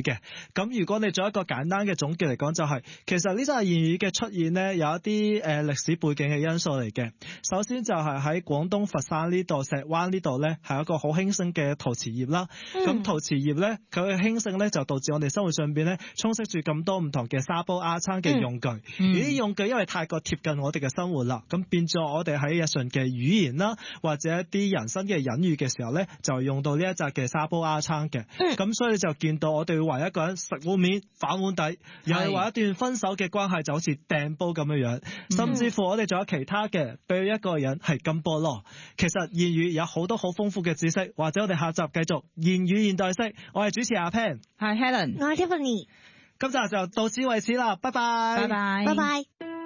嘅。咁如果你做一個簡單嘅總結嚟講，就係其實呢種諺語嘅出現呢，有一啲歷史背景嘅因素嚟嘅。首先就係喺廣東佛山呢度石灣呢度呢，係一個好興盛嘅陶瓷業啦。咁陶瓷業呢，佢嘅興盛呢，就導致我哋生活上邊呢，充斥住咁多唔同嘅沙煲罌罉嘅用具。而啲用具因為太過貼近我哋嘅生活啦，咁變咗我哋喺日常嘅語言啦，或者一啲人生嘅隱喻嘅時候呢，就用到呢一紮嘅沙煲罌罉嘅。咁所以你就見到我哋會話一個人食碗面反碗底，又係話一段分手嘅關係就好似掟煲咁樣樣。甚至乎我哋仲有其他嘅，比如一個人係金菠蘿。其實諺語有好多好豐富嘅知識，或者我哋下集繼續諺語現代式。我係主持阿 Pan， 係 Helen， 我係 Tiffany， 今集就到此為止啦，拜拜， 拜拜， 拜拜。